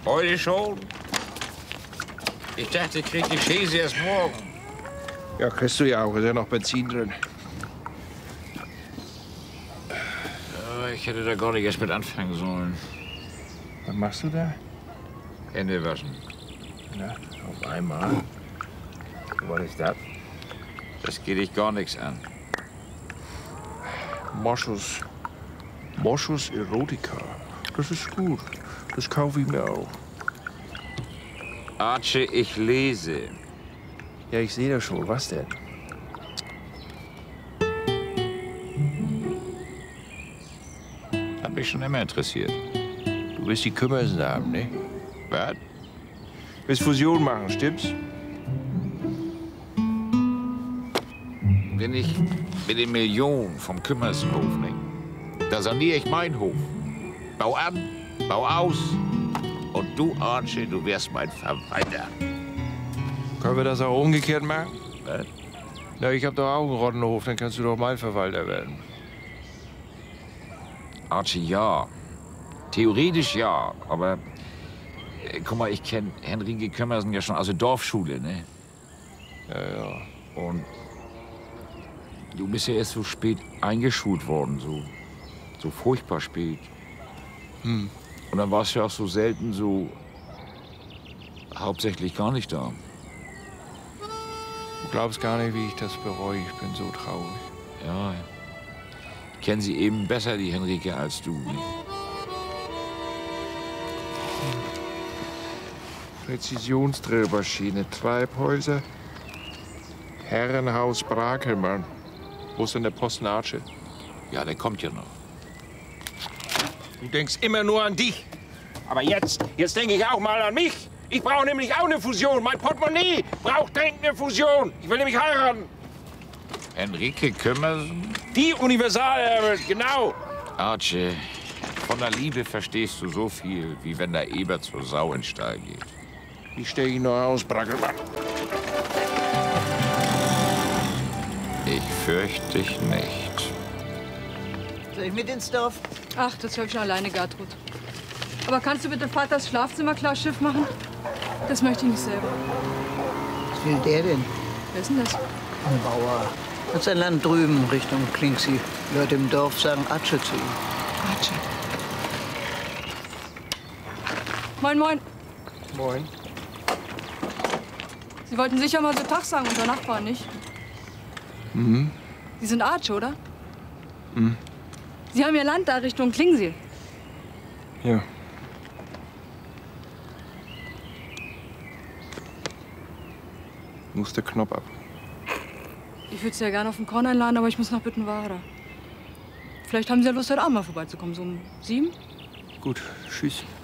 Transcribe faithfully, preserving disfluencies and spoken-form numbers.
Heute schon? Ich dachte, ich krieg die Schäse erst morgen. Ja, kriegst du ja auch. Ist ja noch Benzin drin. Ja, ich hätte da gar nicht erst mit anfangen sollen. Was machst du da? Hände waschen. Na, auf einmal. Was ist das? Das geht dich gar nichts an. Moschus. Moschus Erotica. Das ist gut. Das kaufe ich mir auch. Archie, ich lese. Ja, ich sehe das schon. Was denn? Hat mich schon immer interessiert. Du willst die Kümmersen haben, ne? Was? Willst Fusion machen, stimmt's? Wenn ich mit den Millionen vom Kümmersenhof nehme, da saniere ich meinen Hof. Bau an, bau aus. Und du, Archie, du wärst mein Verwalter. Können wir das auch umgekehrt machen? Was? Ja, ich hab doch auch einen Rottenhof, dann kannst du doch mein Verwalter werden. Archie, ja. Theoretisch ja, aber äh, guck mal, ich kenne Henrike Kümmersen ja schon aus der Dorfschule, ne? Ja, ja. Und du bist ja erst so spät eingeschult worden, so, so furchtbar spät. Hm. Und dann warst du ja auch so selten so hauptsächlich gar nicht da. Du glaubst gar nicht, wie ich das bereue. Ich bin so traurig. Ja, ich kenne sie eben besser, die Henrike, als du. Ne? Präzisionsdrillmaschine, Treibhäuser, Herrenhaus Brakelmann. Wo ist denn der Posten Archie? Ja, der kommt ja noch. Du denkst immer nur an dich. Aber jetzt, jetzt denke ich auch mal an mich. Ich brauche nämlich auch eine Fusion. Mein Portemonnaie braucht dringend eine Fusion. Ich will nämlich heiraten. Henrike Kümmersen? Die Universalerbe, genau. Archie, von der Liebe verstehst du so viel, wie wenn der Eber zur Sau in den Stall geht. Wie stehe ich noch aus, Brackelmann? Ich fürchte dich nicht. Soll ich mit ins Dorf? Ach, das schaffe ich schon alleine, Gertrud. Aber kannst du bitte Vaters Schlafzimmer klar Schiff machen? Das möchte ich nicht selber. Was will der denn? Wer ist denn das? Ein Bauer. Hat sein Land drüben, Richtung Klingsee. Leute im Dorf sagen Atsche zu ihm. Atsche. Moin, moin. Moin. Sie wollten sicher mal so Tag sagen, unser Nachbar, nicht? Mhm. Sie sind Atsche, oder? Mhm. Sie haben Ihr Land da Richtung Klingsee. Ja. Muss der Knopf ab. Ich würde Sie ja gerne auf den Korn einladen, aber ich muss nach Büttenwara. Vielleicht haben Sie ja Lust, heute Abend mal vorbeizukommen, so um sieben? Gut, tschüss.